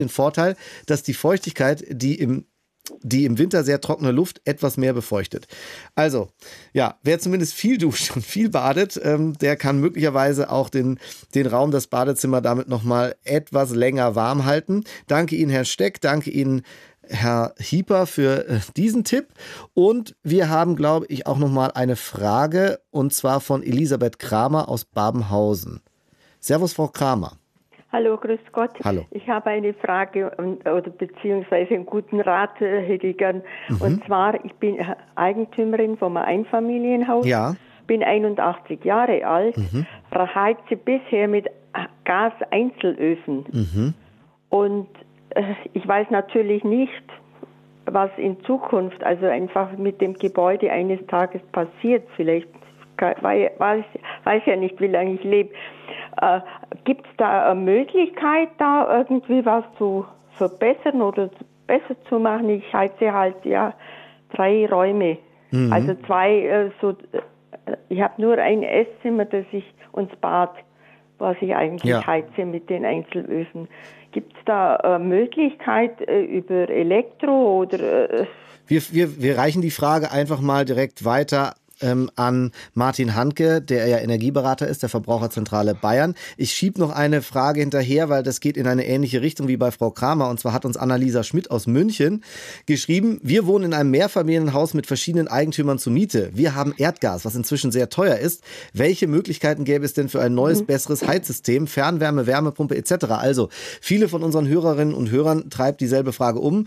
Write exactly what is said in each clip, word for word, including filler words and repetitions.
den Vorteil, dass die Feuchtigkeit, die im die im Winter sehr trockene Luft etwas mehr befeuchtet. Also, ja, wer zumindest viel duscht und viel badet, ähm, der kann möglicherweise auch den, den Raum, das Badezimmer damit nochmal etwas länger warm halten. Danke Ihnen, Herr Steck, danke Ihnen, Herr Hieper, für äh, diesen Tipp. Und wir haben, glaube ich, auch nochmal eine Frage, und zwar von Elisabeth Kramer aus Babenhausen. Servus, Frau Kramer. Hallo, grüß Gott. Hallo. Ich habe eine Frage oder beziehungsweise einen guten Rat äh, hätte ich gern. Mhm. Und zwar, ich bin Eigentümerin von einem Einfamilienhaus, ja. bin einundachtzig Jahre alt, mhm. verheize bisher mit Gaseinzelöfen. Mhm. Und äh, ich weiß natürlich nicht, was in Zukunft, also einfach mit dem Gebäude eines Tages passiert. Vielleicht weiß, weiß ja nicht, wie lange ich lebe. Äh, Gibt es da eine Möglichkeit, da irgendwie was zu verbessern oder besser zu machen? Ich heize halt ja drei Räume, mhm. also zwei, äh, so, äh, ich habe nur ein Esszimmer, das ich und das Bad, was ich eigentlich ja. heize mit den Einzelöfen. Gibt es da eine Möglichkeit äh, über Elektro oder? Äh, wir, wir, wir reichen die Frage einfach mal direkt weiter Ähm, an Martin Handke, der ja Energieberater ist, der Verbraucherzentrale Bayern. Ich schiebe noch eine Frage hinterher, weil das geht in eine ähnliche Richtung wie bei Frau Kramer. Und zwar hat uns Annalisa Schmidt aus München geschrieben, wir wohnen in einem Mehrfamilienhaus mit verschiedenen Eigentümern zur Miete. Wir haben Erdgas, was inzwischen sehr teuer ist. Welche Möglichkeiten gäbe es denn für ein neues, besseres Heizsystem, Fernwärme, Wärmepumpe et cetera? Also, viele von unseren Hörerinnen und Hörern treibt dieselbe Frage um.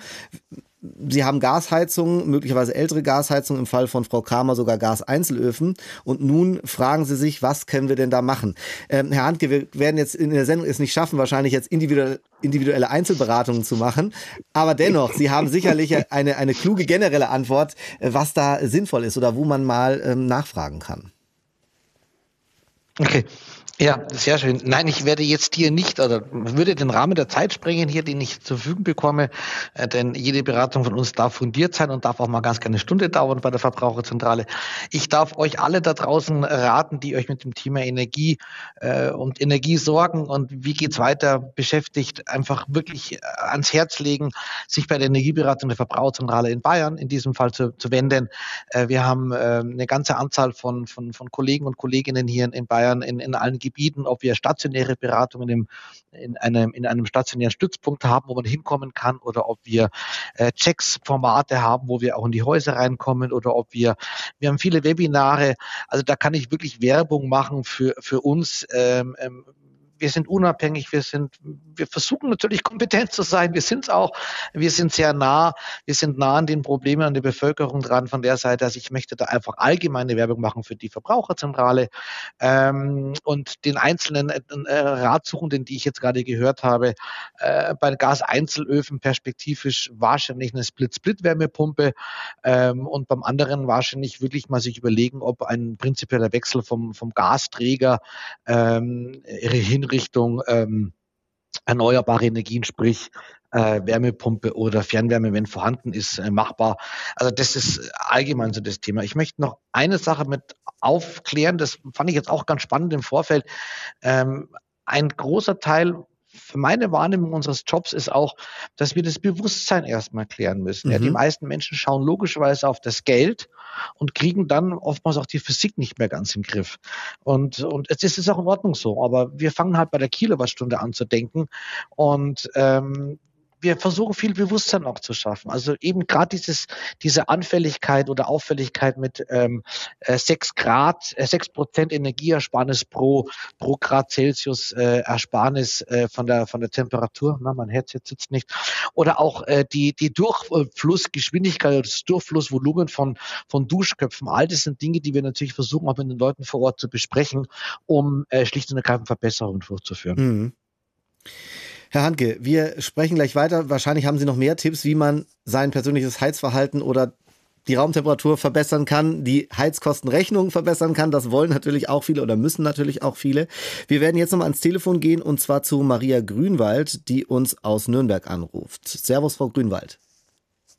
Sie haben Gasheizungen, möglicherweise ältere Gasheizungen, im Fall von Frau Kramer sogar Gaseinzelöfen. Und nun fragen Sie sich, was können wir denn da machen? Ähm, Herr Handke, wir werden jetzt in der Sendung es nicht schaffen, wahrscheinlich jetzt individuelle, individuelle Einzelberatungen zu machen. Aber dennoch, Sie haben sicherlich eine, eine kluge generelle Antwort, was da sinnvoll ist oder wo man mal ähm, nachfragen kann. Okay. Ja, sehr schön. Nein, ich werde jetzt hier nicht, oder würde den Rahmen der Zeit sprengen hier, den ich zur Verfügung bekomme, äh, denn jede Beratung von uns darf fundiert sein und darf auch mal ganz gerne eine Stunde dauern bei der Verbraucherzentrale. Ich darf euch alle da draußen raten, die euch mit dem Thema Energie äh, und Energiesorgen und wie geht's weiter beschäftigt, einfach wirklich ans Herz legen, sich bei der Energieberatung der Verbraucherzentrale in Bayern in diesem Fall zu, zu wenden. Äh, wir haben äh, eine ganze Anzahl von, von, von Kollegen und Kolleginnen hier in, in Bayern in, in allen Gebieten, ob wir stationäre Beratungen im, in, einem, in einem stationären Stützpunkt haben, wo man hinkommen kann, oder ob wir äh, Checks-Formate haben, wo wir auch in die Häuser reinkommen, oder ob wir, wir haben viele Webinare, also da kann ich wirklich Werbung machen für, für uns. Ähm, ähm, wir sind unabhängig, wir sind, wir versuchen natürlich kompetent zu sein, wir sind es auch, wir sind sehr nah, wir sind nah an den Problemen, an der Bevölkerung dran von der Seite, also ich möchte da einfach allgemeine Werbung machen für die Verbraucherzentrale ähm, und den einzelnen äh, Ratsuchenden, die ich jetzt gerade gehört habe, äh, bei Gaseinzelöfen perspektivisch wahrscheinlich eine Split-Split-Wärmepumpe ähm, und beim anderen wahrscheinlich wirklich mal sich überlegen, ob ein prinzipieller Wechsel vom, vom Gasträger ähm, hin Richtung ähm, erneuerbare Energien, sprich äh, Wärmepumpe oder Fernwärme, wenn vorhanden ist, äh, machbar. Also das ist allgemein so das Thema. Ich möchte noch eine Sache mit aufklären, das fand ich jetzt auch ganz spannend im Vorfeld. Ähm, ein großer Teil für meine Wahrnehmung unseres Jobs ist auch, dass wir das Bewusstsein erstmal klären müssen. Mhm. Ja, die meisten Menschen schauen logischerweise auf das Geld und kriegen dann oftmals auch die Physik nicht mehr ganz im Griff. Und, und es ist auch in Ordnung so, aber wir fangen halt bei der Kilowattstunde an zu denken und ähm, wir versuchen viel Bewusstsein auch zu schaffen. Also eben gerade dieses, diese Anfälligkeit oder Auffälligkeit mit ähm, sechs Grad, äh, sechs Prozent Energieersparnis pro, pro Grad Celsius äh, Ersparnis äh, von der, von der Temperatur. Na, mein Headset sitzt nicht. Oder auch äh, die, die Durchflussgeschwindigkeit oder das Durchflussvolumen von, von Duschköpfen. All das sind Dinge, die wir natürlich versuchen, auch mit den Leuten vor Ort zu besprechen, um äh, schlicht und ergreifend Verbesserungen durchzuführen. Mhm. Herr Handke, wir sprechen gleich weiter. Wahrscheinlich haben Sie noch mehr Tipps, wie man sein persönliches Heizverhalten oder die Raumtemperatur verbessern kann, die Heizkostenrechnung verbessern kann. Das wollen natürlich auch viele oder müssen natürlich auch viele. Wir werden jetzt nochmal ans Telefon gehen und zwar zu Maria Grünwald, die uns aus Nürnberg anruft. Servus, Frau Grünwald.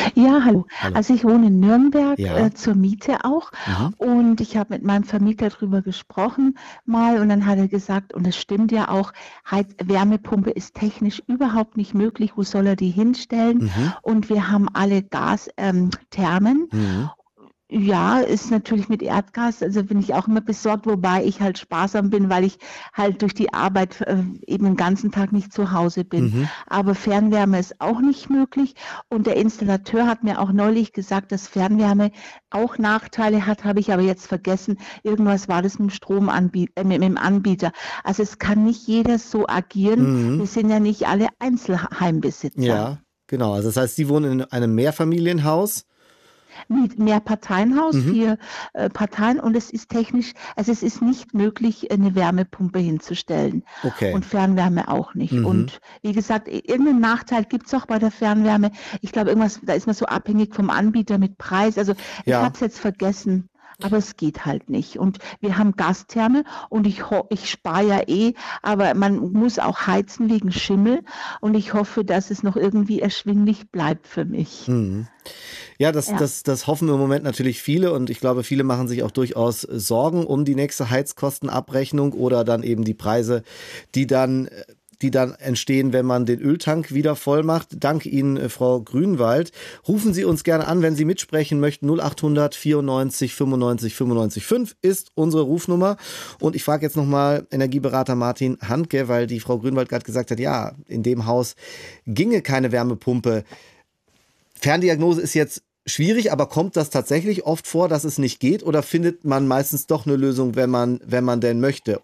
Ja, hallo. Hallo. Also ich wohne in Nürnberg Ja. äh, zur Miete auch Mhm. und ich habe mit meinem Vermieter drüber gesprochen mal und dann hat er gesagt, und es stimmt ja auch, Heiz Wärmepumpe ist technisch überhaupt nicht möglich. Wo soll er die hinstellen? Mhm. Und wir haben alle Gasthermen. Ähm, Thermen. Mhm. Ja, ist natürlich mit Erdgas, also bin ich auch immer besorgt, wobei ich halt sparsam bin, weil ich halt durch die Arbeit äh, eben den ganzen Tag nicht zu Hause bin. Mhm. Aber Fernwärme ist auch nicht möglich und der Installateur hat mir auch neulich gesagt, dass Fernwärme auch Nachteile hat, habe ich aber jetzt vergessen. Irgendwas war das mit dem Stromanbieter, äh, mit dem Anbieter. Also es kann nicht jeder so agieren. Mhm. Wir sind ja nicht alle Einzelheimbesitzer. Ja, genau. Also das heißt, Sie wohnen in einem Mehrfamilienhaus. Mit Mehrparteienhaus, Mhm. vier äh, Parteien und es ist technisch, also es ist nicht möglich, eine Wärmepumpe hinzustellen Okay. und Fernwärme auch nicht. Mhm. Und wie gesagt, irgendeinen Nachteil gibt es auch bei der Fernwärme. Ich glaube, irgendwas, da ist man so abhängig vom Anbieter mit Preis. Also ich Ja. habe es jetzt vergessen. Aber es geht halt nicht. Und wir haben Gastherme und ich, ho- ich spare ja eh, aber man muss auch heizen wegen Schimmel. Und ich hoffe, dass es noch irgendwie erschwinglich bleibt für mich. Mhm. Ja, das, Ja. das, das hoffen im Moment natürlich viele und ich glaube, viele machen sich auch durchaus Sorgen um die nächste Heizkostenabrechnung oder dann eben die Preise, die dann, die dann entstehen, wenn man den Öltank wieder voll macht. Dank Ihnen, äh, Frau Grünwald. Rufen Sie uns gerne an, wenn Sie mitsprechen möchten. null achthundert vierundneunzig fünfundneunzig fünfundneunzig fünf ist unsere Rufnummer. Und ich frage jetzt nochmal Energieberater Martin Handke, weil die Frau Grünwald gerade gesagt hat, ja, in dem Haus ginge keine Wärmepumpe. Ferndiagnose ist jetzt schwierig, aber kommt das tatsächlich oft vor, dass es nicht geht oder findet man meistens doch eine Lösung, wenn man, wenn man denn möchte?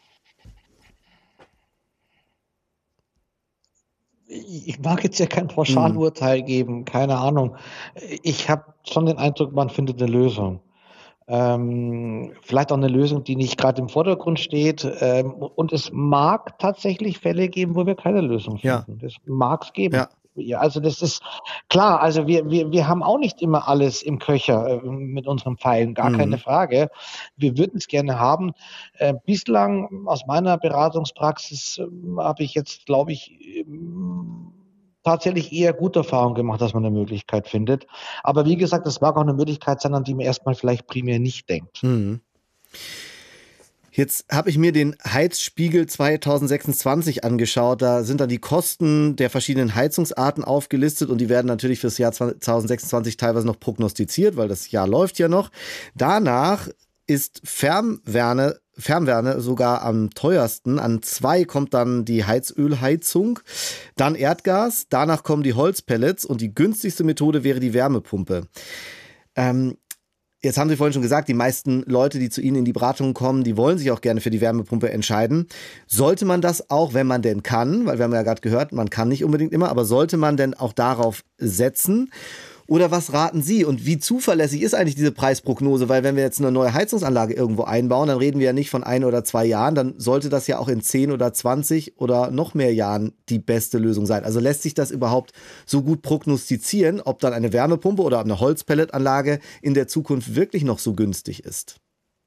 Ich mag jetzt ja kein Pauschalurteil geben, keine Ahnung. Ich habe schon den Eindruck, man findet eine Lösung. Ähm, vielleicht auch eine Lösung, die nicht gerade im Vordergrund steht. Ähm, und es mag tatsächlich Fälle geben, wo wir keine Lösung Ja. finden. Das mag es geben. Ja. Ja, also das ist klar, also wir, wir, wir haben auch nicht immer alles im Köcher äh, mit unseren Pfeilen, gar Mhm. keine Frage. Wir würden es gerne haben. Äh, bislang aus meiner Beratungspraxis äh, habe ich jetzt, glaube ich, ähm, tatsächlich eher gute Erfahrungen gemacht, dass man eine Möglichkeit findet. Aber wie gesagt, das mag auch eine Möglichkeit sein, an die man erstmal vielleicht primär nicht denkt. Mhm. Jetzt habe ich mir den Heizspiegel zwanzig sechsundzwanzig angeschaut. Da sind dann die Kosten der verschiedenen Heizungsarten aufgelistet und die werden natürlich fürs Jahr zwanzig sechsundzwanzig teilweise noch prognostiziert, weil das Jahr läuft ja noch. Danach ist Fernwärme, Fernwärme sogar am teuersten. An zwei kommt dann die Heizölheizung, dann Erdgas, danach kommen die Holzpellets und die günstigste Methode wäre die Wärmepumpe. Ähm, Jetzt haben Sie vorhin schon gesagt, die meisten Leute, die zu Ihnen in die Beratung kommen, die wollen sich auch gerne für die Wärmepumpe entscheiden. Sollte man das auch, wenn man denn kann, weil wir haben ja gerade gehört, man kann nicht unbedingt immer, aber sollte man denn auch darauf setzen? Oder was raten Sie? Und wie zuverlässig ist eigentlich diese Preisprognose? Weil wenn wir jetzt eine neue Heizungsanlage irgendwo einbauen, dann reden wir ja nicht von ein oder zwei Jahren, dann sollte das ja auch in zehn oder zwanzig oder noch mehr Jahren die beste Lösung sein. Also lässt sich das überhaupt so gut prognostizieren, ob dann eine Wärmepumpe oder eine Holzpelletanlage in der Zukunft wirklich noch so günstig ist?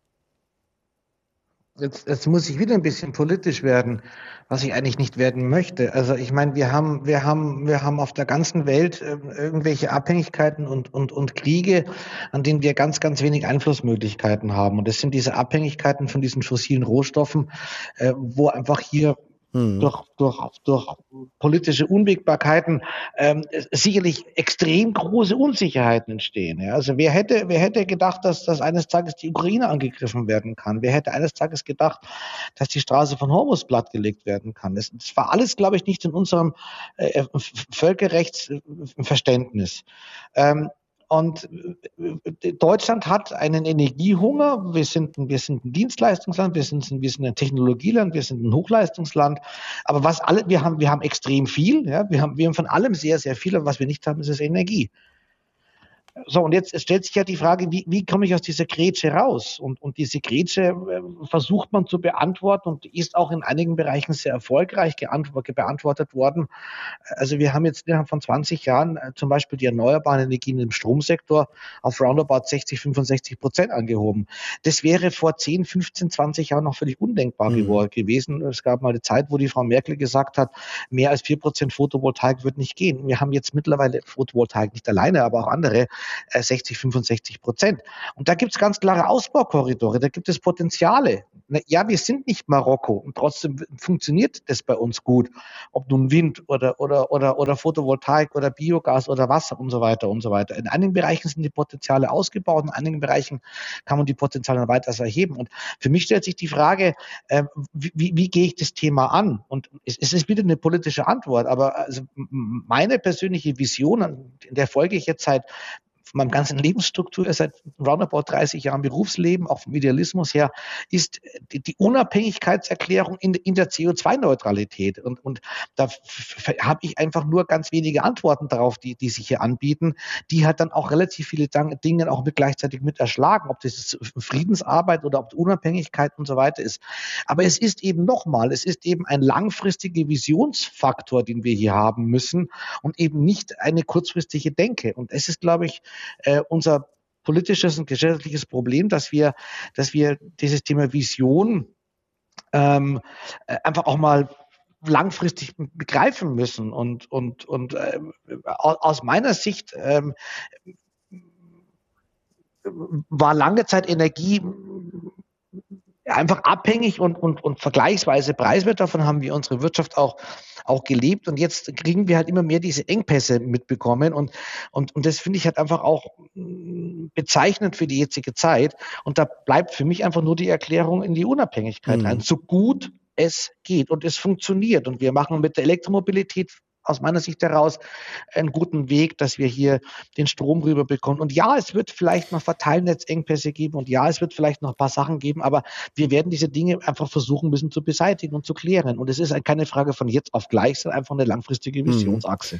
Jetzt, jetzt muss ich wieder ein bisschen politisch werden, was ich eigentlich nicht werden möchte. Also ich meine, wir haben, wir haben, wir haben auf der ganzen Welt äh, irgendwelche Abhängigkeiten und, und, und Kriege, an denen wir ganz, ganz wenig Einflussmöglichkeiten haben. Und das sind diese Abhängigkeiten von diesen fossilen Rohstoffen, äh, wo einfach hier Hm. durch, durch, durch politische Unwägbarkeiten ähm, sicherlich extrem große Unsicherheiten entstehen. Ja? Also wer hätte, wer hätte gedacht, dass, dass eines Tages die Ukraine angegriffen werden kann? Wer hätte eines Tages gedacht, dass die Straße von Hormuz plattgelegt werden kann? Das, das war alles, glaube ich, nicht in unserem äh, Völkerrechtsverständnis. Ähm, Und Deutschland hat einen Energiehunger. Wir sind, wir sind ein Dienstleistungsland, wir sind, wir sind ein Technologieland, wir sind ein Hochleistungsland. Aber was alle, wir haben, wir haben extrem viel. Ja, wir haben, wir haben von allem sehr, sehr viel. Aber was wir nicht haben, ist es Energie. So, und jetzt stellt sich ja die Frage, wie, wie komme ich aus dieser Grätsche raus? Und, und diese Grätsche äh, versucht man zu beantworten und ist auch in einigen Bereichen sehr erfolgreich beantwortet worden. Also wir haben jetzt innerhalb von zwanzig Jahren äh, zum Beispiel die erneuerbaren Energien im Stromsektor auf roundabout sechzig, fünfundsechzig Prozent angehoben. Das wäre vor zehn, fünfzehn, zwanzig Jahren noch völlig undenkbar mhm. gewesen. Es gab mal eine Zeit, wo die Frau Merkel gesagt hat, mehr als vier Prozent Photovoltaik wird nicht gehen. Wir haben jetzt mittlerweile Photovoltaik nicht alleine, aber auch andere sechzig, fünfundsechzig Prozent. Und da gibt es ganz klare Ausbaukorridore, da gibt es Potenziale. Ja, wir sind nicht Marokko und trotzdem funktioniert das bei uns gut. Ob nun Wind oder, oder, oder, oder Photovoltaik oder Biogas oder Wasser und so weiter und so weiter. In einigen Bereichen sind die Potenziale ausgebaut, in einigen Bereichen kann man die Potenziale noch weiter erheben. Und für mich stellt sich die Frage, äh, wie, wie, wie gehe ich das Thema an? Und es, es ist wieder eine politische Antwort, aber also meine persönliche Vision, in der folge ich jetzt seit von meinem ganzen Lebensstruktur, seit roundabout dreißig Jahren Berufsleben, auch vom Idealismus her, ist die, die Unabhängigkeitserklärung in, in der C O zwei Neutralität. Und, und da habe ich einfach nur ganz wenige Antworten darauf, die, die sich hier anbieten, die halt dann auch relativ viele Dinge auch mit gleichzeitig mit erschlagen, ob das ist Friedensarbeit oder ob Unabhängigkeit und so weiter ist. Aber es ist eben nochmal, es ist eben ein langfristiger Visionsfaktor, den wir hier haben müssen und eben nicht eine kurzfristige Denke. Und es ist, glaube ich, Äh, unser politisches und gesellschaftliches Problem, dass wir, dass wir dieses Thema Vision ähm, einfach auch mal langfristig begreifen müssen. Und, und, und äh, aus meiner Sicht ähm, war lange Zeit Energie einfach abhängig und, und, und vergleichsweise preiswert. Davon haben wir unsere Wirtschaft auch, auch gelebt. Und jetzt kriegen wir halt immer mehr diese Engpässe mitbekommen. Und, und, und das finde ich halt einfach auch bezeichnend für die jetzige Zeit. Und da bleibt für mich einfach nur die Erklärung in die Unabhängigkeit mhm. rein. So gut es geht. Und es funktioniert. Und wir machen mit der Elektromobilität aus meiner Sicht heraus einen guten Weg, dass wir hier den Strom rüberbekommen. Und ja, es wird vielleicht noch Verteilnetzengpässe geben und ja, es wird vielleicht noch ein paar Sachen geben, aber wir werden diese Dinge einfach versuchen müssen zu beseitigen und zu klären. Und es ist keine Frage von jetzt auf gleich, sondern einfach eine langfristige Visionsachse.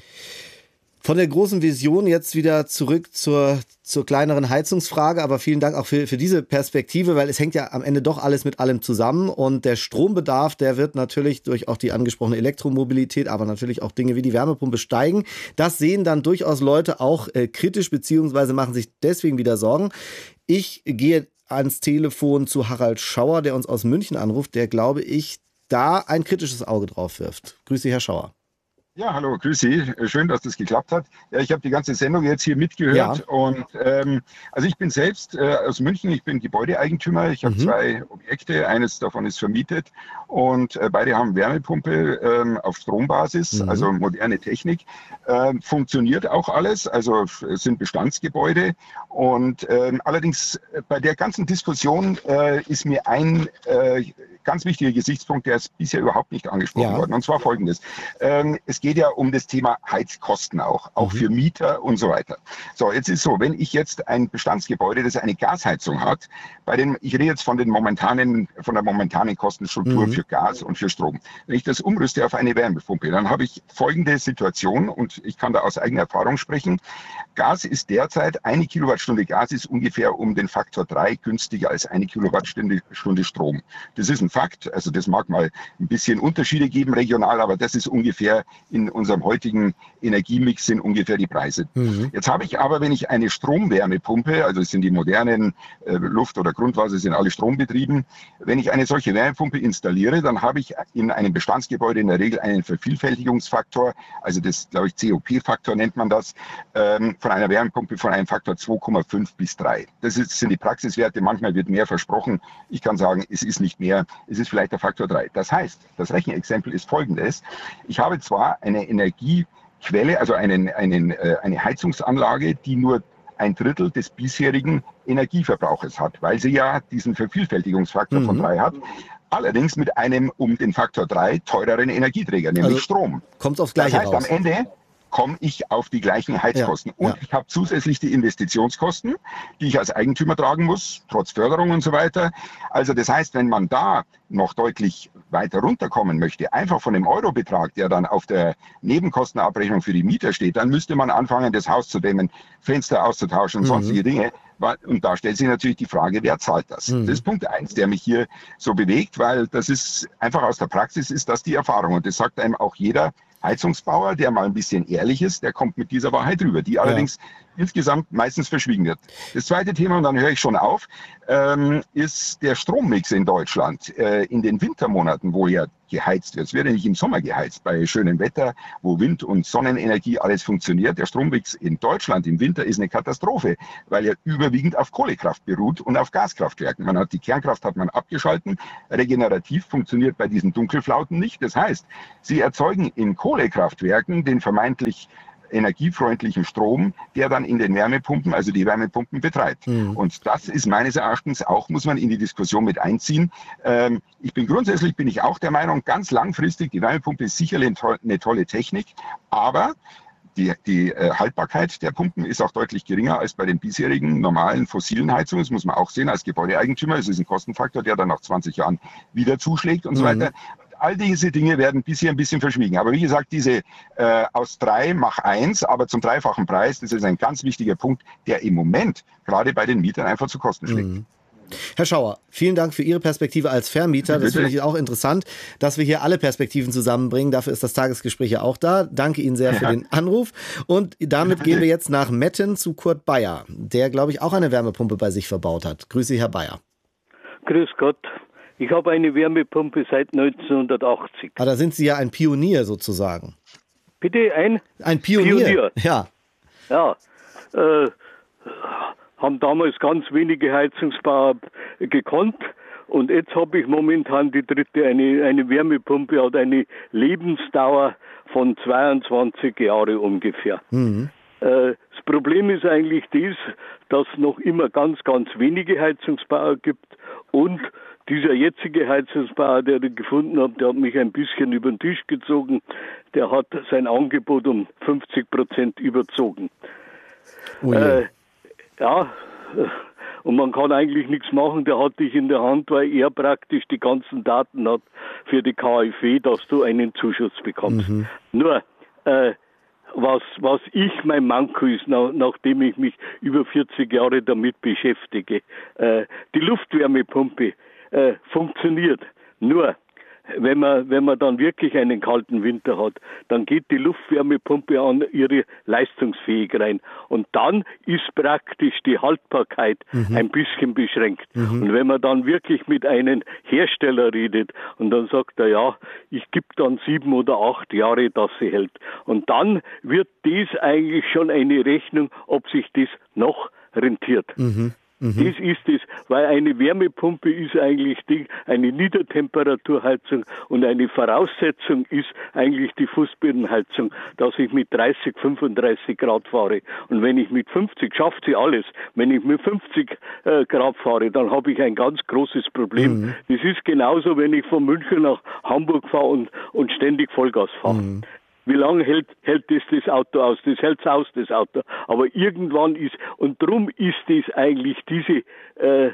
Von der großen Vision jetzt wieder zurück zur, zur kleineren Heizungsfrage, aber vielen Dank auch für, für diese Perspektive, weil es hängt ja am Ende doch alles mit allem zusammen und der Strombedarf, der wird natürlich durch auch die angesprochene Elektromobilität, aber natürlich auch Dinge wie die Wärmepumpe steigen. Das sehen dann durchaus Leute auch äh, kritisch, beziehungsweise machen sich deswegen wieder Sorgen. Ich gehe ans Telefon zu Harald Schauer, der uns aus München anruft, der, glaube ich, da ein kritisches Auge drauf wirft. Grüß Sie, Herr Schauer. Ja, hallo, grüß Sie. Schön, dass das geklappt hat. Ja, ich habe die ganze Sendung jetzt hier mitgehört. Ja. Und ähm, also ich bin selbst äh, aus München, ich bin Gebäudeeigentümer. Ich habe mhm. zwei Objekte, eines davon ist vermietet und äh, beide haben Wärmepumpe ähm, auf Strombasis, mhm. also moderne Technik. Ähm, funktioniert auch alles, also es sind Bestandsgebäude. Und ähm, allerdings bei der ganzen Diskussion äh, ist mir ein äh, ganz wichtiger Gesichtspunkt, der ist bisher überhaupt nicht angesprochen ja. worden. Und zwar folgendes. Ähm, es geht ja um das Thema Heizkosten auch, auch mhm. für Mieter und so weiter. So, jetzt ist so, wenn ich jetzt ein Bestandsgebäude, das eine Gasheizung hat, bei den, ich rede jetzt von den momentanen, von der momentanen Kostenstruktur mhm. für Gas und für Strom. Wenn ich das umrüste auf eine Wärmepumpe, dann habe ich folgende Situation und ich kann da aus eigener Erfahrung sprechen. Gas ist derzeit, eine Kilowattstunde Gas ist ungefähr um den Faktor drei günstiger als eine Kilowattstunde Stunde Strom. Das ist ein Fakt, also das mag mal ein bisschen Unterschiede geben regional, aber das ist ungefähr in unserem heutigen Energiemix sind ungefähr die Preise. Mhm. Jetzt habe ich aber, wenn ich eine Stromwärmepumpe, also es sind die modernen äh, Luft- oder Grundwasser, sind alle strombetrieben, wenn ich eine solche Wärmepumpe installiere, dann habe ich in einem Bestandsgebäude in der Regel einen Vervielfältigungsfaktor, also das, glaube ich, C O P-Faktor nennt man das, ähm, von einer Wärmepumpe von einem Faktor zwei Komma fünf bis drei. Das ist, sind die Praxiswerte, manchmal wird mehr versprochen. Ich kann sagen, es ist nicht mehr, es ist vielleicht der Faktor drei. Das heißt, das Rechenexempel ist folgendes. Ich habe zwar eine Energiequelle, also einen, einen, äh, eine Heizungsanlage, die nur ein Drittel des bisherigen Energieverbrauches hat, weil sie ja diesen Vervielfältigungsfaktor mhm. von drei hat. Allerdings mit einem um den Faktor drei teureren Energieträger, nämlich also Strom. Kommt aufs Gleiche raus. Das heißt, raus. am Ende komme ich auf die gleichen Heizkosten. Ja, und ja. ich habe zusätzlich die Investitionskosten, die ich als Eigentümer tragen muss, trotz Förderung und so weiter. Also das heißt, wenn man da noch deutlich weiter runterkommen möchte, einfach von dem Eurobetrag, der dann auf der Nebenkostenabrechnung für die Mieter steht, dann müsste man anfangen, das Haus zu dämmen, Fenster auszutauschen und Mhm. sonstige Dinge. Und da stellt sich natürlich die Frage, wer zahlt das? Mhm. Das ist Punkt eins, der mich hier so bewegt, weil das ist einfach aus der Praxis, ist das die Erfahrung. Und das sagt einem auch jeder Heizungsbauer, der mal ein bisschen ehrlich ist, der kommt mit dieser Wahrheit rüber, die allerdings ja. insgesamt meistens verschwiegen wird. Das zweite Thema, und dann höre ich schon auf, ähm, ist der Strommix in Deutschland. Äh, in den Wintermonaten, wo ja geheizt wird, es wird ja nicht im Sommer geheizt, bei schönem Wetter, wo Wind- und Sonnenenergie alles funktioniert. Der Strommix in Deutschland im Winter ist eine Katastrophe, weil er überwiegend auf Kohlekraft beruht und auf Gaskraftwerken. Man hat die Kernkraft hat man abgeschalten, regenerativ funktioniert bei diesen Dunkelflauten nicht. Das heißt, sie erzeugen in Kohlekraftwerken den vermeintlich energiefreundlichen Strom, der dann in den Wärmepumpen, also die Wärmepumpen betreibt. Mhm. Und das ist meines Erachtens auch, muss man in die Diskussion mit einziehen. Ähm, ich bin grundsätzlich, bin ich auch der Meinung, ganz langfristig, die Wärmepumpe ist sicherlich eine tolle Technik, aber die, die äh, Haltbarkeit der Pumpen ist auch deutlich geringer als bei den bisherigen normalen fossilen Heizungen. Das muss man auch sehen als Gebäudeeigentümer. Es ist ein Kostenfaktor, der dann nach zwanzig Jahren wieder zuschlägt und mhm. so weiter. All diese Dinge werden bisher ein bisschen verschwiegen. Aber wie gesagt, diese äh, aus drei mach eins, aber zum dreifachen Preis, das ist ein ganz wichtiger Punkt, der im Moment gerade bei den Mietern einfach zu Kosten schlägt. Mhm. Herr Schauer, vielen Dank für Ihre Perspektive als Vermieter. Das finde ich auch interessant, dass wir hier alle Perspektiven zusammenbringen. Dafür ist das Tagesgespräch ja auch da. Danke Ihnen sehr für ja. den Anruf. Und damit gehen wir jetzt nach Metten zu Kurt Bayer, der, glaube ich, auch eine Wärmepumpe bei sich verbaut hat. Grüße Sie, Herr Bayer. Grüß Gott. Ich habe eine Wärmepumpe seit neunzehnhundertachtzig. Ah, da sind Sie ja ein Pionier sozusagen. Bitte ein? Ein Pionier? Pionier. Ja. Ja. Äh, haben damals ganz wenige Heizungsbauer gekonnt. Und jetzt habe ich momentan die dritte, eine, eine Wärmepumpe, hat eine Lebensdauer von zweiundzwanzig Jahren ungefähr. Mhm. Äh, das Problem ist eigentlich das, dass es noch immer ganz, ganz wenige Heizungsbauer gibt und dieser jetzige Heizungsbauer, der ich gefunden habe, der hat mich ein bisschen über den Tisch gezogen. Der hat sein Angebot um fünfzig Prozent überzogen. Oh äh, ja, und man kann eigentlich nichts machen. Der hat dich in der Hand, weil er praktisch die ganzen Daten hat für die KfW, dass du einen Zuschuss bekommst. Mhm. Nur, äh, was, was ich mein Manko ist, nach, nachdem ich mich über vierzig Jahre damit beschäftige, äh, die Luftwärmepumpe äh, funktioniert. Nur, wenn man, wenn man dann wirklich einen kalten Winter hat, dann geht die Luftwärmepumpe an ihre Leistungsfähig rein. Und dann ist praktisch die Haltbarkeit mhm. ein bisschen beschränkt. Mhm. Und wenn man dann wirklich mit einem Hersteller redet und dann sagt er, ja, ich gebe dann sieben oder acht Jahre, dass sie hält. Und dann wird dies eigentlich schon eine Rechnung, ob sich das noch rentiert. Mhm. Mhm. Das ist es, weil eine Wärmepumpe ist eigentlich die, eine Niedertemperaturheizung und eine Voraussetzung ist eigentlich die Fußbodenheizung, dass ich mit dreißig, fünfunddreißig Grad fahre. Und wenn ich mit fünfzig, schafft sie alles, wenn ich mit fünfzig äh, Grad fahre, dann habe ich ein ganz großes Problem. Mhm. Das ist genauso, wenn ich von München nach Hamburg fahre und, und ständig Vollgas fahre. Mhm. Wie lange hält, hält das das Auto aus? Das hält aus, das Auto. Aber irgendwann ist, und drum ist es eigentlich diese äh,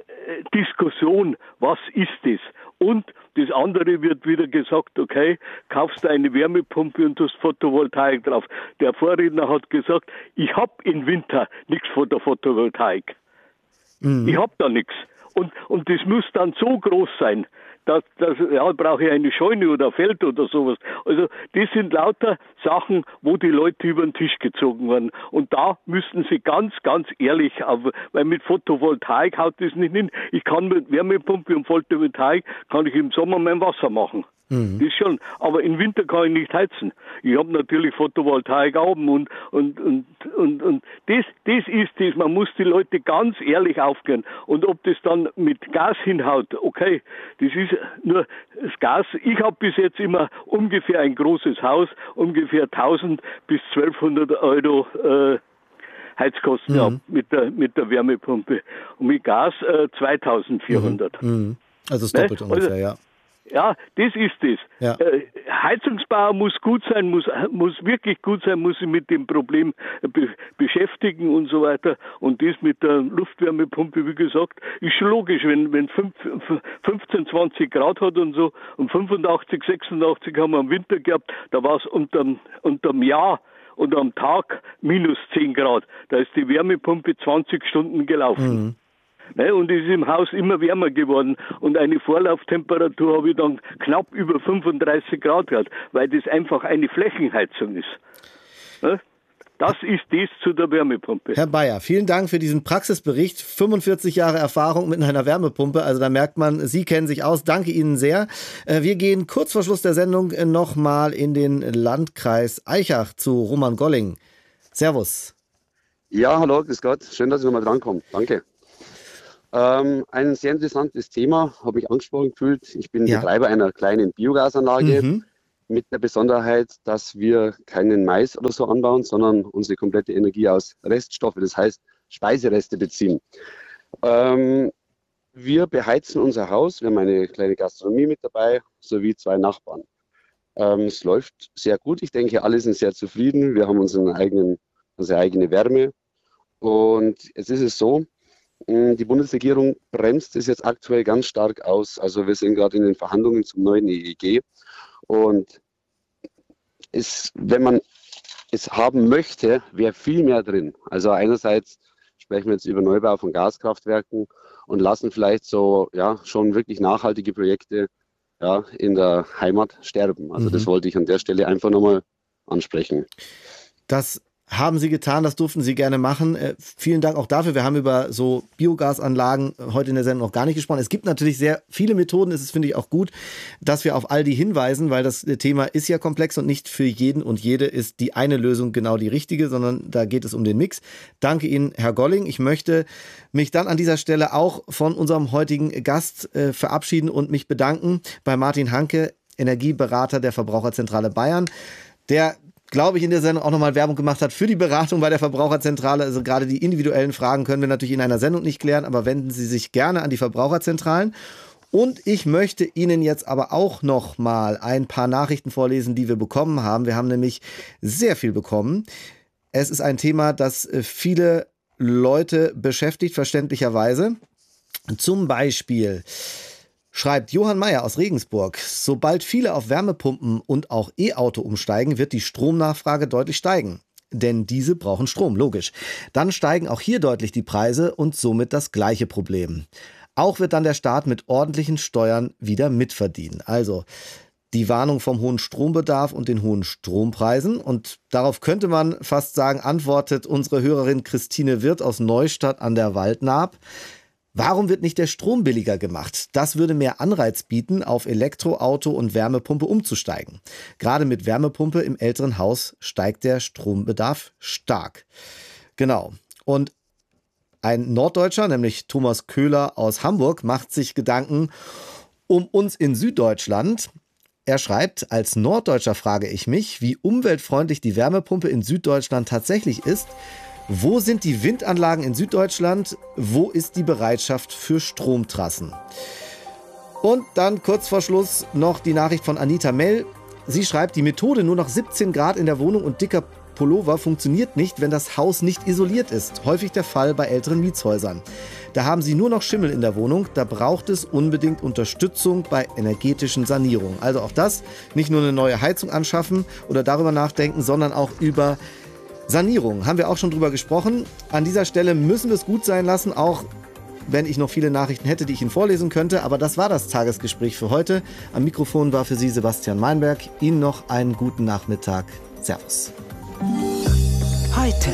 Diskussion, was ist das? Und das andere wird wieder gesagt, okay, kaufst du eine Wärmepumpe und tust Photovoltaik drauf. Der Vorredner hat gesagt, ich habe im Winter nichts von der Photovoltaik. Mhm. Ich habe da nichts. Und, und das muss dann so groß sein, dass, dass ja, brauche ich eine Scheune oder ein Feld oder sowas. Also das sind lauter Sachen, wo die Leute über den Tisch gezogen werden. Und da müssten sie ganz, ganz ehrlich, auf, weil mit Photovoltaik haut das nicht hin. Ich kann mit Wärmepumpe und Photovoltaik, kann ich im Sommer mein Wasser machen. Mhm. Das schon, aber im Winter kann ich nicht heizen. Ich habe natürlich Photovoltaik oben und und und und und das das ist das. Man muss die Leute ganz ehrlich aufklären. Und ob das dann mit Gas hinhaut, okay, das ist nur das Gas. Ich habe bis jetzt immer ungefähr ein großes Haus, ungefähr tausend bis zwölfhundert Euro äh, Heizkosten mhm. ab mit der mit der Wärmepumpe und mit Gas äh, zweitausendvierhundert. Mhm. Also das doppelt ne? ungefähr, also, ja. Ja, das ist es. Ja. Äh, Heizungsbauer muss gut sein, muss, muss wirklich gut sein, muss sich mit dem Problem be- beschäftigen und so weiter. Und das mit der Luftwärmepumpe, wie gesagt, ist schon logisch, wenn, wenn fünfzehn, zwanzig Grad hat und so, und fünfundachtzig, sechsundachtzig haben wir im Winter gehabt, da war es unterm, unterm Jahr und am Tag minus zehn Grad. Da ist die Wärmepumpe zwanzig Stunden gelaufen. Mhm. Ne, und es ist im Haus immer wärmer geworden. Und eine Vorlauftemperatur habe ich dann knapp über fünfunddreißig Grad gehabt, weil das einfach eine Flächenheizung ist. Ne? Das ist das zu der Wärmepumpe. Herr Bayer, vielen Dank für diesen Praxisbericht. fünfundvierzig Jahre Erfahrung mit einer Wärmepumpe. Also da merkt man, Sie kennen sich aus. Danke Ihnen sehr. Wir gehen kurz vor Schluss der Sendung nochmal in den Landkreis Aichach zu Roman Golling. Servus. Ja, hallo, grüß Gott. Schön, dass ich nochmal drankomme. Danke. Ähm, ein sehr interessantes Thema, habe ich angesprochen gefühlt. Ich bin ja. Betreiber einer kleinen Biogasanlage mhm. mit der Besonderheit, dass wir keinen Mais oder so anbauen, sondern unsere komplette Energie aus Reststoffe, das heißt Speisereste beziehen. Ähm, wir beheizen unser Haus, wir haben eine kleine Gastronomie mit dabei, sowie zwei Nachbarn. Ähm, es läuft sehr gut, ich denke, alle sind sehr zufrieden. Wir haben unseren eigenen, unsere eigene Wärme. Und jetzt ist es so, die Bundesregierung bremst es jetzt aktuell ganz stark aus. Also wir sind gerade in den Verhandlungen zum neuen E E G. Und es, wenn man es haben möchte, wäre viel mehr drin. Also einerseits sprechen wir jetzt über Neubau von Gaskraftwerken und lassen vielleicht so ja schon wirklich nachhaltige Projekte ja, in der Heimat sterben. Also mhm. das wollte ich an der Stelle einfach nochmal ansprechen. Das haben Sie getan, das durften Sie gerne machen. Äh, vielen Dank auch dafür. Wir haben über so Biogasanlagen heute in der Sendung noch gar nicht gesprochen. Es gibt natürlich sehr viele Methoden. Es ist, finde ich, auch gut, dass wir auf all die hinweisen, weil das Thema ist ja komplex und nicht für jeden und jede ist die eine Lösung genau die richtige, sondern da geht es um den Mix. Danke Ihnen, Herr Golling. Ich möchte mich dann an dieser Stelle auch von unserem heutigen Gast äh, verabschieden und mich bedanken bei Martin Hanke, Energieberater der Verbraucherzentrale Bayern, der glaube ich, in der Sendung auch nochmal Werbung gemacht hat für die Beratung bei der Verbraucherzentrale. Also gerade die individuellen Fragen können wir natürlich in einer Sendung nicht klären, aber wenden Sie sich gerne an die Verbraucherzentralen. Und ich möchte Ihnen jetzt aber auch noch mal ein paar Nachrichten vorlesen, die wir bekommen haben. Wir haben nämlich sehr viel bekommen. Es ist ein Thema, das viele Leute beschäftigt, verständlicherweise. Zum Beispiel schreibt Johann Meyer aus Regensburg: Sobald viele auf Wärmepumpen und auch E-Auto umsteigen, wird die Stromnachfrage deutlich steigen. Denn diese brauchen Strom, logisch. Dann steigen auch hier deutlich die Preise und somit das gleiche Problem. Auch wird dann der Staat mit ordentlichen Steuern wieder mitverdienen. Also die Warnung vom hohen Strombedarf und den hohen Strompreisen. Und darauf könnte man fast sagen, antwortet unsere Hörerin Christine Wirth aus Neustadt an der Waldnaab: Warum wird nicht der Strom billiger gemacht? Das würde mehr Anreiz bieten, auf Elektroauto und Wärmepumpe umzusteigen. Gerade mit Wärmepumpe im älteren Haus steigt der Strombedarf stark. Genau. Und ein Norddeutscher, nämlich Thomas Köhler aus Hamburg, macht sich Gedanken um uns in Süddeutschland. Er schreibt: Als Norddeutscher frage ich mich, wie umweltfreundlich die Wärmepumpe in Süddeutschland tatsächlich ist. Wo sind die Windanlagen in Süddeutschland? Wo ist die Bereitschaft für Stromtrassen? Und dann kurz vor Schluss noch die Nachricht von Anita Mell. Sie schreibt: Die Methode nur noch siebzehn Grad in der Wohnung und dicker Pullover funktioniert nicht, wenn das Haus nicht isoliert ist. Häufig der Fall bei älteren Mietshäusern. Da haben Sie nur noch Schimmel in der Wohnung. Da braucht es unbedingt Unterstützung bei energetischen Sanierungen. Also auch das, nicht nur eine neue Heizung anschaffen oder darüber nachdenken, sondern auch über Sanierung. Haben wir auch schon drüber gesprochen. An dieser Stelle müssen wir es gut sein lassen, auch wenn ich noch viele Nachrichten hätte, die ich Ihnen vorlesen könnte. Aber das war das Tagesgespräch für heute. Am Mikrofon war für Sie Sebastian Meinberg. Ihnen noch einen guten Nachmittag. Servus. Heute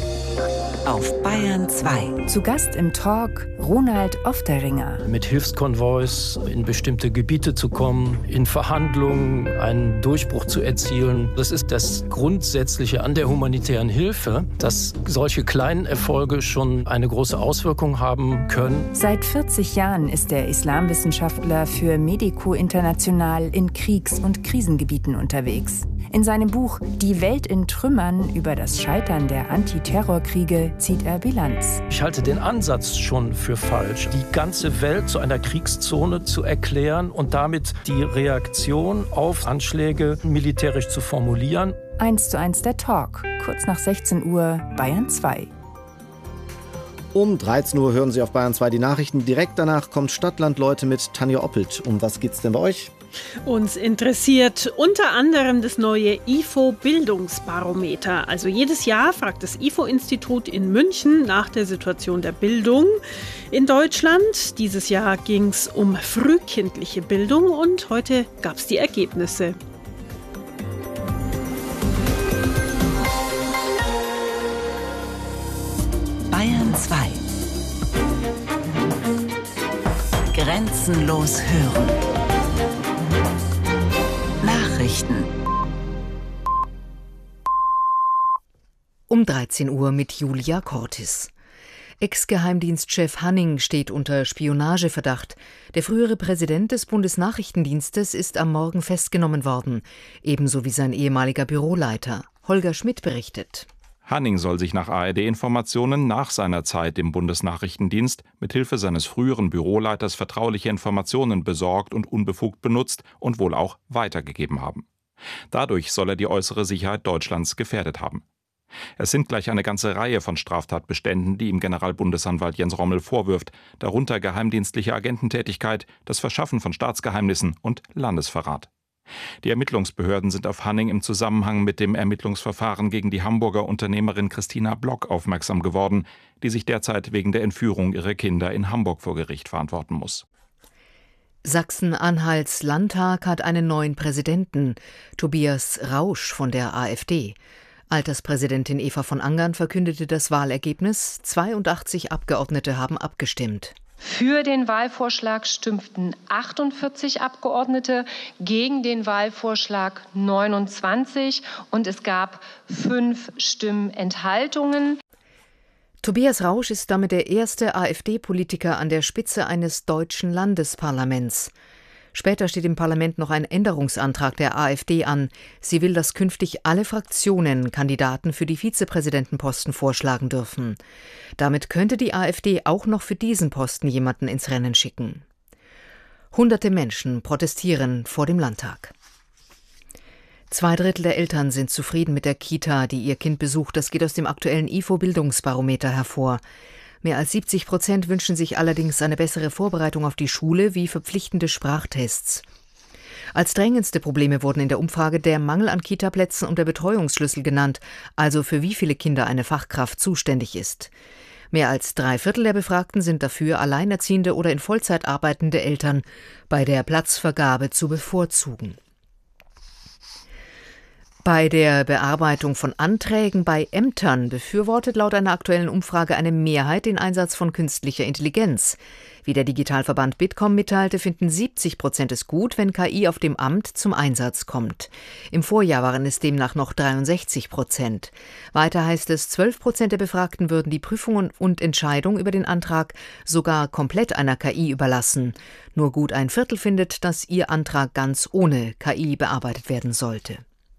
auf Bayern zwei. Zu Gast im Talk Ronald Ofteringer. Mit Hilfskonvois in bestimmte Gebiete zu kommen, in Verhandlungen einen Durchbruch zu erzielen. Das ist das Grundsätzliche an der humanitären Hilfe, dass solche kleinen Erfolge schon eine große Auswirkung haben können. Seit vierzig Jahren ist der Islamwissenschaftler für Medico International in Kriegs- und Krisengebieten unterwegs. In seinem Buch Die Welt in Trümmern über das Scheitern der Antiterrorkriege zieht er Bilanz. Ich halte den Ansatz schon für falsch, die ganze Welt zu einer Kriegszone zu erklären und damit die Reaktion auf Anschläge militärisch zu formulieren. Eins zu eins der Talk, kurz nach sechzehn Uhr, Bayern zwei. Um dreizehn Uhr hören Sie auf Bayern zwei die Nachrichten. Direkt danach kommt Stadtland Leute mit Tanja Oppelt. Um was geht's denn bei euch? Uns interessiert unter anderem das neue I F O-Bildungsbarometer. Also jedes Jahr fragt das I F O-Institut in München nach der Situation der Bildung in Deutschland. Dieses Jahr ging es um frühkindliche Bildung und heute gab es die Ergebnisse. Bayern zwei. Grenzenlos hören. Nachrichten. Um dreizehn Uhr mit Julia Cortis. Ex-Geheimdienstchef Hanning steht unter Spionageverdacht. Der frühere Präsident des Bundesnachrichtendienstes ist am Morgen festgenommen worden, ebenso wie sein ehemaliger Büroleiter. Holger Schmidt berichtet. Hanning soll sich nach A R D-Informationen nach seiner Zeit im Bundesnachrichtendienst mithilfe seines früheren Büroleiters vertrauliche Informationen besorgt und unbefugt benutzt und wohl auch weitergegeben haben. Dadurch soll er die äußere Sicherheit Deutschlands gefährdet haben. Es sind gleich eine ganze Reihe von Straftatbeständen, die ihm Generalbundesanwalt Jens Rommel vorwirft, darunter geheimdienstliche Agententätigkeit, das Verschaffen von Staatsgeheimnissen und Landesverrat. Die Ermittlungsbehörden sind auf Hanning im Zusammenhang mit dem Ermittlungsverfahren gegen die Hamburger Unternehmerin Christina Block aufmerksam geworden, die sich derzeit wegen der Entführung ihrer Kinder in Hamburg vor Gericht verantworten muss. Sachsen-Anhalts Landtag hat einen neuen Präsidenten, Tobias Rausch von der AfD. Alterspräsidentin Eva von Angern verkündete das Wahlergebnis. zweiundachtzig Abgeordnete haben abgestimmt. Für den Wahlvorschlag stimmten achtundvierzig Abgeordnete, gegen den Wahlvorschlag neunundzwanzig und es gab fünf Stimmenthaltungen. Tobias Rausch ist damit der erste AfD-Politiker an der Spitze eines deutschen Landesparlaments. Später steht im Parlament noch ein Änderungsantrag der AfD an. Sie will, dass künftig alle Fraktionen Kandidaten für die Vizepräsidentenposten vorschlagen dürfen. Damit könnte die AfD auch noch für diesen Posten jemanden ins Rennen schicken. Hunderte Menschen protestieren vor dem Landtag. Zwei Drittel der Eltern sind zufrieden mit der Kita, die ihr Kind besucht. Das geht aus dem aktuellen I F O-Bildungsbarometer hervor. Mehr als siebzig Prozent wünschen sich allerdings eine bessere Vorbereitung auf die Schule wie verpflichtende Sprachtests. Als drängendste Probleme wurden in der Umfrage der Mangel an Kitaplätzen und der Betreuungsschlüssel genannt, also für wie viele Kinder eine Fachkraft zuständig ist. Mehr als drei Viertel der Befragten sind dafür, alleinerziehende oder in Vollzeit arbeitende Eltern bei der Platzvergabe zu bevorzugen. Bei der Bearbeitung von Anträgen bei Ämtern befürwortet laut einer aktuellen Umfrage eine Mehrheit den Einsatz von künstlicher Intelligenz. Wie der Digitalverband Bitkom mitteilte, finden siebzig Prozent es gut, wenn K I auf dem Amt zum Einsatz kommt. Im Vorjahr waren es demnach noch dreiundsechzig Prozent. Weiter heißt es, zwölf Prozent der Befragten würden die Prüfung und Entscheidung über den Antrag sogar komplett einer K I überlassen. Nur gut ein Viertel findet, dass ihr Antrag ganz ohne K I bearbeitet werden sollte.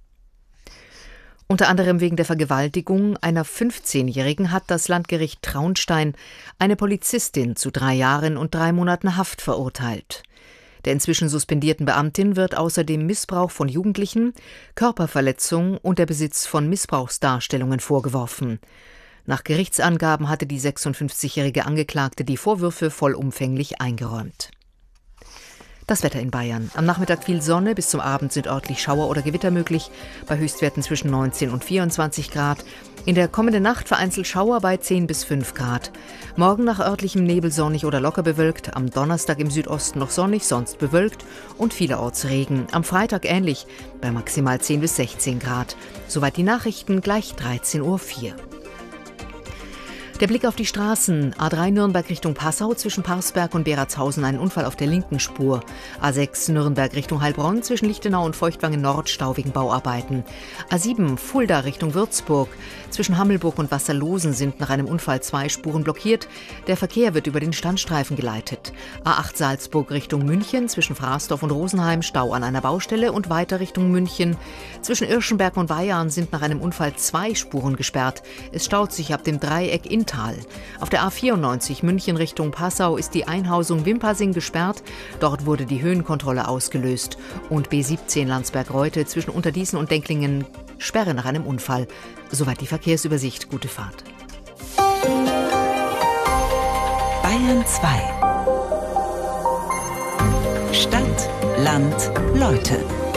Unter anderem wegen der Vergewaltigung einer fünfzehnjährigen hat das Landgericht Traunstein eine Polizistin zu drei Jahren und drei Monaten Haft verurteilt. Der inzwischen suspendierten Beamtin wird außerdem Missbrauch von Jugendlichen, Körperverletzung und der Besitz von Missbrauchsdarstellungen vorgeworfen. Nach Gerichtsangaben hatte die sechsundfünfzigjährige Angeklagte die Vorwürfe vollumfänglich eingeräumt. Das Wetter in Bayern. Am Nachmittag viel Sonne, bis zum Abend sind örtlich Schauer oder Gewitter möglich, bei Höchstwerten zwischen neunzehn und vierundzwanzig Grad. In der kommenden Nacht vereinzelt Schauer bei zehn bis fünf Grad. Morgen nach örtlichem Nebel sonnig oder locker bewölkt, am Donnerstag im Südosten noch sonnig, sonst bewölkt und vielerorts Regen. Am Freitag ähnlich, bei maximal zehn bis sechzehn Grad. Soweit die Nachrichten, gleich dreizehn Uhr vier. Der Blick auf die Straßen. A drei Nürnberg Richtung Passau, zwischen Parsberg und Beratshausen ein Unfall auf der linken Spur. A sechs Nürnberg Richtung Heilbronn, zwischen Lichtenau und Feuchtwangen Nord Stau wegen Bauarbeiten. A sieben Fulda Richtung Würzburg. Zwischen Hammelburg und Wasserlosen sind nach einem Unfall zwei Spuren blockiert. Der Verkehr wird über den Standstreifen geleitet. A acht Salzburg Richtung München, zwischen Fraßdorf und Rosenheim Stau an einer Baustelle und weiter Richtung München. Zwischen Irschenberg und Weyarn sind nach einem Unfall zwei Spuren gesperrt. Es staut sich ab dem Dreieck Inntal. Auf der A vierundneunzig München Richtung Passau ist die Einhausung Wimpassing gesperrt. Dort wurde die Höhenkontrolle ausgelöst. Und B siebzehn Landsberg-Reutte zwischen Unterdießen und Denklingen Sperre nach einem Unfall. Soweit die Verkehrsübersicht. Gute Fahrt. Bayern zwei. Stadt, Land, Leute.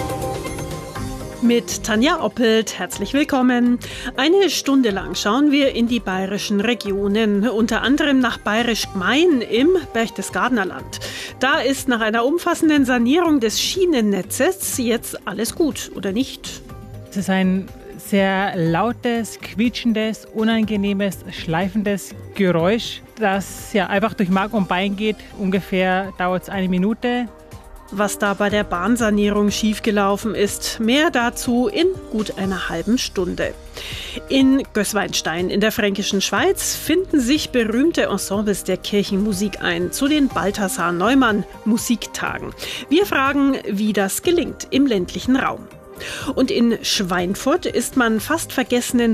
Mit Tanja Oppelt, herzlich willkommen. Eine Stunde lang schauen wir in die bayerischen Regionen, unter anderem nach Bayerisch Gmein im Berchtesgadener Land. Da ist nach einer umfassenden Sanierung des Schienennetzes jetzt alles gut, oder nicht? Es ist ein sehr lautes, quietschendes, unangenehmes, schleifendes Geräusch, das ja einfach durch Mark und Bein geht. Ungefähr dauert es eine Minute. Was da bei der Bahnsanierung schiefgelaufen ist, mehr dazu in gut einer halben Stunde. In Gößweinstein in der fränkischen Schweiz finden sich berühmte Ensembles der Kirchenmusik ein zu den Balthasar Neumann Musiktagen. Wir fragen, wie das gelingt im ländlichen Raum. Und in Schweinfurt ist man fast vergessenen